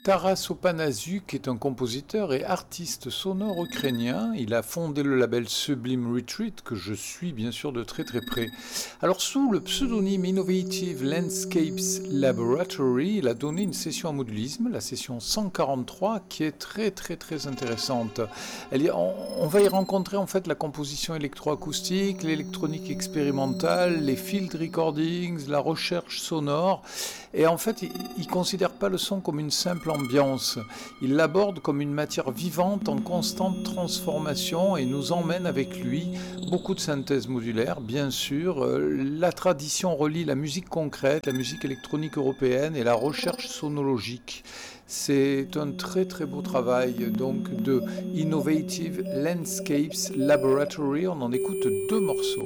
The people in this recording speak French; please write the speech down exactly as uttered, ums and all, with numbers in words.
Taras Opanasuk est un compositeur et artiste sonore ukrainien. Il a fondé le label Sublime Retreat, que je suis bien sûr de très très près. Alors sous le pseudonyme Innovative Landscapes Laboratory, il a donné une session à modulisme, la session cent quarante-trois, qui est très très très intéressante. Elle y- on, on va y rencontrer en fait la composition électroacoustique, l'électronique expérimentale, les field recordings, la recherche sonore. Et en fait, il ne considère pas le son comme une simple ambiance. Il l'aborde comme une matière vivante en constante transformation et nous emmène avec lui beaucoup de synthèse modulaire, bien sûr. Euh, La tradition relie la musique concrète, la musique électronique européenne et la recherche sonologique. C'est un très très beau travail donc de Innovative Landscapes Laboratory. On en écoute deux morceaux.